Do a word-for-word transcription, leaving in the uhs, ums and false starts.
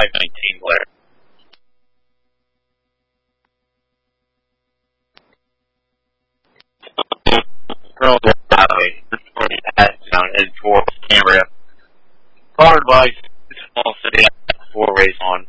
five nineteen Blair. Girl, highway. This morning passed down headed towards Cambria. Followed by small city four race on